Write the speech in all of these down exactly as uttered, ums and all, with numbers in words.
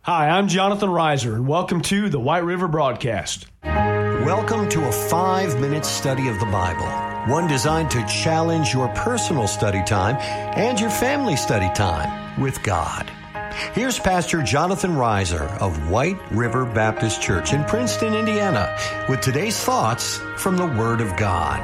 Hi, I'm Jonathan Reiser, and welcome to the White River Broadcast. Welcome to a five-minute study of the Bible, one designed to challenge your personal study time and your family study time with God. Here's Pastor Jonathan Reiser of White River Baptist Church in Princeton, Indiana, with today's thoughts from the Word of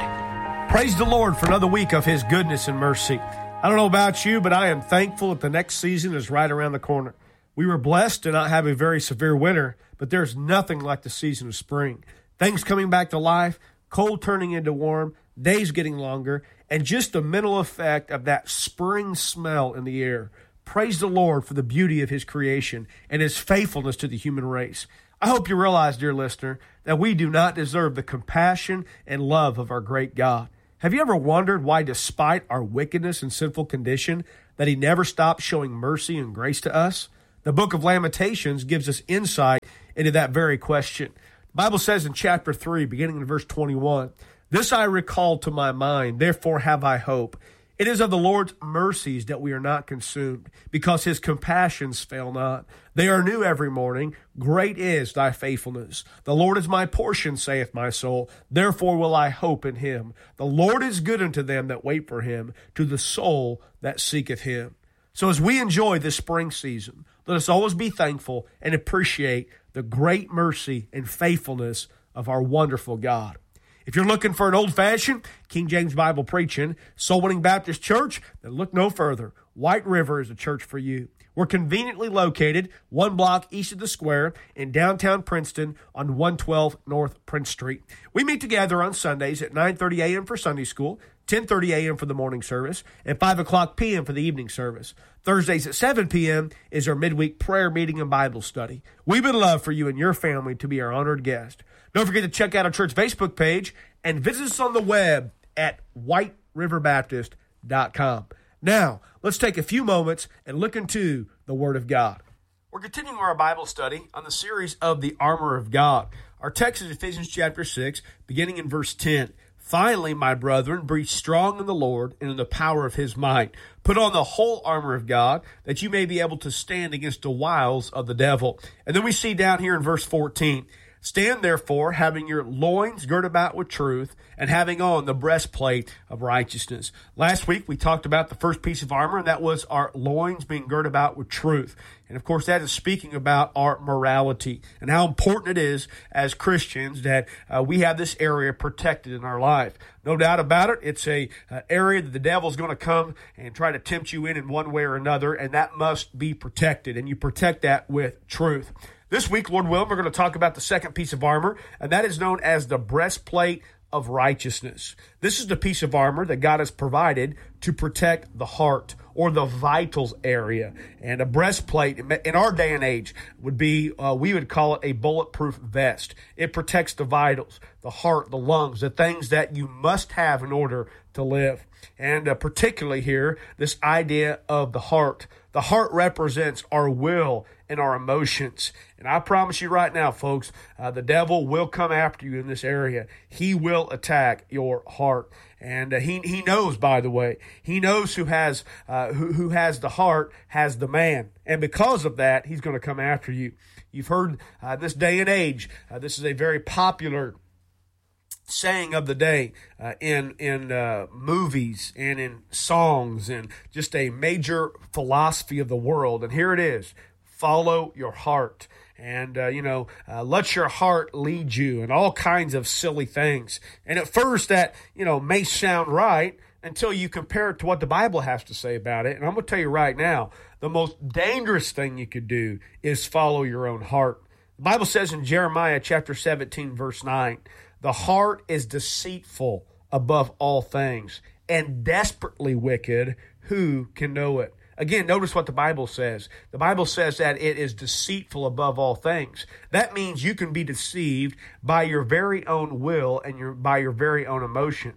God. Praise the Lord for another week of His goodness and mercy. I don't know about you, but I am thankful that the next season is right around the corner. We were blessed to not have a very severe winter, but there's nothing like the season of spring. Things coming back to life, cold turning into warm, days getting longer, and just the mental effect of that spring smell in the air. Praise the Lord for the beauty of His creation and His faithfulness to the human race. I hope you realize, dear listener, that we do not deserve the compassion and love of our great God. Have you ever wondered why, despite our wickedness and sinful condition, that He never stopped showing mercy and grace to us? The book of Lamentations gives us insight into that very question. The Bible says in chapter three, beginning in verse twenty-one, "This I recall to my mind, therefore have I hope. It is of the Lord's mercies that we are not consumed, because His compassions fail not. They are new every morning. Great is thy faithfulness. The Lord is my portion, saith my soul. Therefore will I hope in Him. The Lord is good unto them that wait for Him, to the soul that seeketh Him." So as we enjoy this spring season, let us always be thankful and appreciate the great mercy and faithfulness of our wonderful God. If you're looking for an old-fashioned King James Bible preaching, soul-winning Baptist church, then look no further. White River is a church for you. We're conveniently located one block east of the square in downtown Princeton on one twelve North Prince Street. We meet together on Sundays at nine thirty a.m. for Sunday school, ten thirty a.m. for the morning service, and five o'clock p.m. for the evening service. Thursdays at seven p.m. is our midweek prayer meeting and Bible study. We would love for you and your family to be our honored guest. Don't forget to check out our church Facebook page and visit us on the web at white river baptist dot com. Now, let's take a few moments and look into the Word of God. We're continuing our Bible study on the series of the Armor of God. Our text is Ephesians chapter six, beginning in verse ten. "Finally, my brethren, be strong in the Lord and in the power of His might. Put on the whole armor of God, that you may be able to stand against the wiles of the devil." And then we see down here in verse fourteen, "Stand therefore, having your loins girt about with truth, and having on the breastplate of righteousness." Last week we talked about the first piece of armor, and that was our loins being girt about with truth. And of course that is speaking about our morality and how important it is as Christians that uh, we have this area protected in our life. No doubt about it, it's a uh, area that the devil's going to come and try to tempt you in in one way or another, and that must be protected, and you protect that with truth. This week, Lord willing, we're going to talk about the second piece of armor, and that is known as the breastplate of righteousness. This is the piece of armor that God has provided to protect the heart or the vitals area. And a breastplate, in our day and age, would be, uh, we would call it a bulletproof vest. It protects the vitals, the heart, the lungs, the things that you must have in order to live. And uh, particularly here, this idea of the heart. The heart represents our will and our emotions. And I promise you right now, folks, uh, the devil will come after you in this area. He will attack your heart. And uh, he he knows, by the way, he knows who has uh, who, who has the heart has the man. And because of that, he's going to come after you. You've heard uh, this day and age, uh, this is a very popular saying of the day uh, in in uh, movies and in songs and just a major philosophy of the world. And here it is: follow your heart. And, uh, you know, uh, let your heart lead you, and all kinds of silly things. And at first that, you know, may sound right until you compare it to what the Bible has to say about it. And I'm going to tell you right now, the most dangerous thing you could do is follow your own heart. The Bible says in Jeremiah chapter seventeen, verse nine, "The heart is deceitful above all things, and desperately wicked. Who can know it?" Again, notice what the Bible says. The Bible says that it is deceitful above all things. That means you can be deceived by your very own will and your by your very own emotions.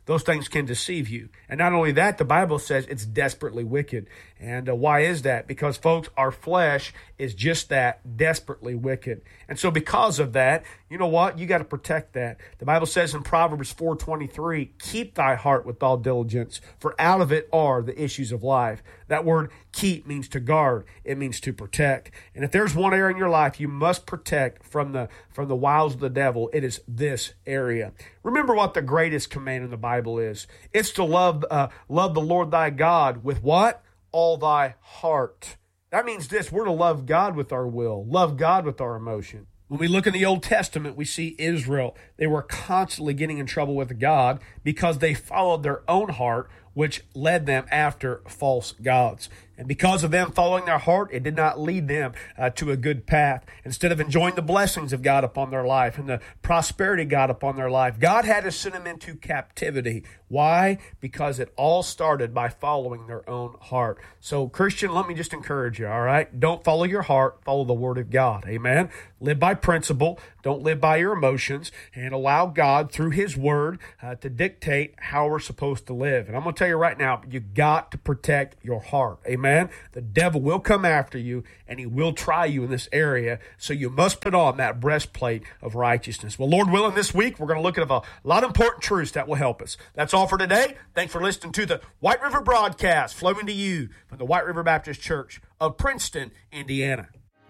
those things can deceive you. And not only that, the Bible says it's desperately wicked. And uh, why is that? Because, folks, our flesh is just that, desperately wicked. And so because of that, you know what? You got to protect that. The Bible says in Proverbs four twenty-three, keep thy heart with all diligence, for out of it are the issues of life. That word keep means to guard. It means to protect. And if there's one area in your life you must protect from the from the wiles of the devil, it is this area. Remember what the greatest command in the Bible is. It's to love, uh, love the Lord thy God with what? All thy heart. That means this, we're to love God with our will, love God with our emotion. When we look in the Old Testament, we see Israel. They were constantly getting in trouble with God because they followed their own heart, which led them after false gods. And because of them following their heart, it did not lead them uh, to a good path. Instead of enjoying the blessings of God upon their life and the prosperity of God upon their life, God had to send them into captivity. Why? Because it all started by following their own heart. So, Christian, let me just encourage you, all right? Don't follow your heart, follow the Word of God. Amen? Live by principle. Don't live by your emotions, and allow God, through His Word, uh, to dictate how we're supposed to live. And I'm going to tell you right now, you got to protect your heart. Amen? The devil will come after you, and he will try you in this area, so you must put on that breastplate of righteousness. Well, Lord willing, this week, we're going to look at a lot of important truths that will help us. That's all for today. Thanks for listening to the White River Broadcast, flowing to you from the White River Baptist Church of Princeton, Indiana.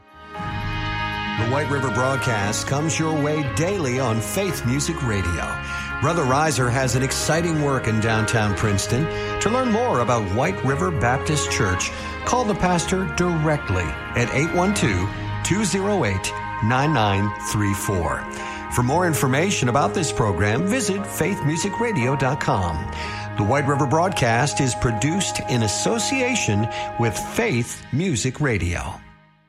The White River Broadcast comes your way daily on Faith Music Radio. Brother Reiser has an exciting work in downtown Princeton. To learn more about White River Baptist Church, call the pastor directly at eight one two, two oh eight, nine nine three four. For more information about this program, visit faith music radio dot com. The White River Broadcast is produced in association with Faith Music Radio.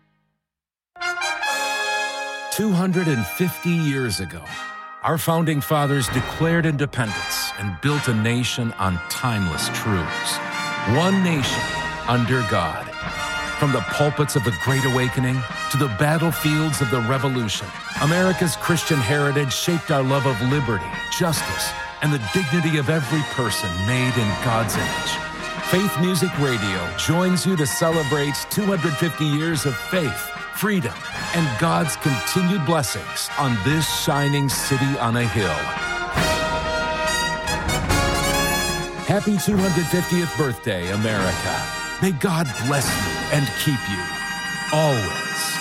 two hundred fifty years ago, our founding fathers declared independence and built a nation on timeless truths. One nation under God. From the pulpits of the Great Awakening to the battlefields of the Revolution, America's Christian heritage shaped our love of liberty, justice, and the dignity of every person made in God's image. Faith Music Radio joins you to celebrate two hundred fifty years of faith, freedom, and God's continued blessings on this shining city on a hill. Happy two hundred fiftieth birthday, America. May God bless you and keep you always.